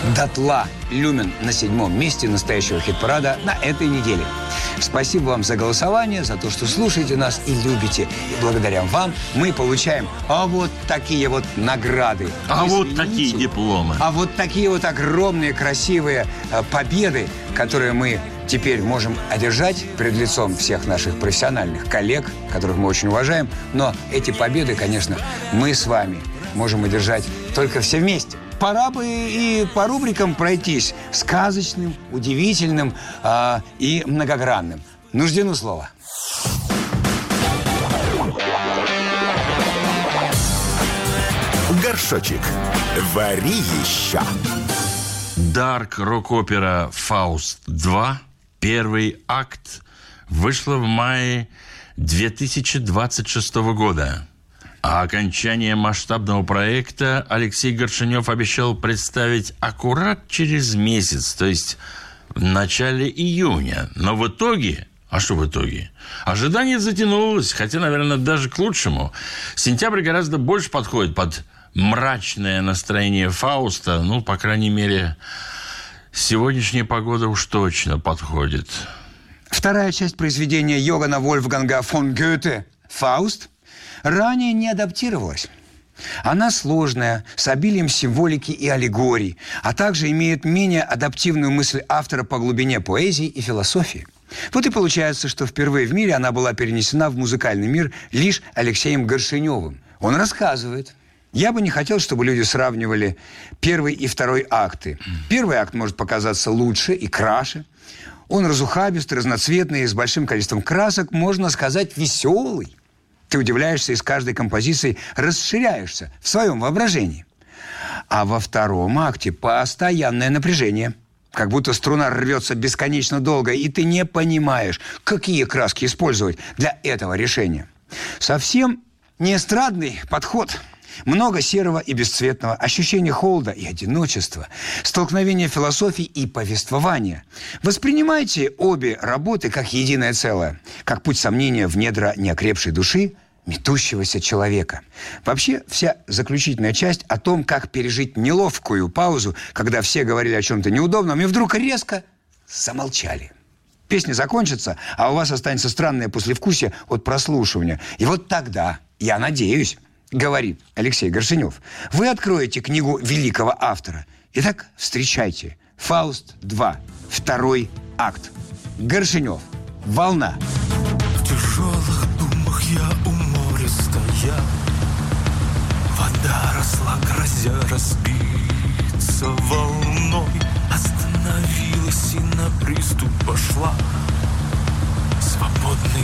дотла. «Люмен» на 7-м месте настоящего хит-парада на этой неделе. Спасибо вам за голосование, за то, что слушаете нас и любите. И благодаря вам мы получаем вот такие вот награды. Вот такие дипломы. Вот такие вот огромные, красивые победы, которые мы теперь можем одержать перед лицом всех наших профессиональных коллег, которых мы очень уважаем. Но эти победы, конечно, мы с вами можем одержать только все вместе. Пора бы и по рубрикам пройтись. Сказочным, удивительным и многогранным. Нуждено слово. Горшочек. Вари еще. Дарк рок-опера «Фауст 2», первый акт, вышла в мае 2026 года. А окончание масштабного проекта Алексей Горшенев обещал представить аккурат через месяц, то есть в начале июня. Но в итоге... А что в итоге? Ожидание затянулось, хотя, наверное, даже к лучшему. Сентябрь гораздо больше подходит под мрачное настроение Фауста. Ну, по крайней мере, сегодняшняя погода уж точно подходит. Вторая часть произведения Йоганна Вольфганга фон Гёте «Фауст» ранее не адаптировалась. Она сложная, с обилием символики и аллегорий, а также имеет менее адаптивную мысль автора по глубине поэзии и философии. Вот и получается, что впервые в мире она была перенесена в музыкальный мир лишь Алексеем Горшеневым. Он рассказывает: «Я бы не хотел, чтобы люди сравнивали первый и второй акты. Первый акт может показаться лучше и краше. Он разухабистый, разноцветный, с большим количеством красок, можно сказать, веселый. Ты удивляешься и с каждой композицией расширяешься в своем воображении. А во втором акте постоянное напряжение. Как будто струна рвется бесконечно долго, и ты не понимаешь, какие краски использовать для этого решения. Совсем не эстрадный подход. Много серого и бесцветного, ощущение холода и одиночества, столкновение философии и повествования. Воспринимайте обе работы как единое целое, как путь сомнения в недра неокрепшей души метущегося человека. Вообще, вся заключительная часть о том, как пережить неловкую паузу, когда все говорили о чем-то неудобном и вдруг резко замолчали. Песня закончится, а у вас останется странное послевкусие от прослушивания. И вот тогда, я надеюсь, говорит Алексей Горшенев, вы откроете книгу великого автора. Итак, встречайте. «Фауст 2», второй акт. Горшенев. «Волна». В тяжелых думах я у моря стоял. Вода росла, грозя разбиться волной. Остановилась и на приступ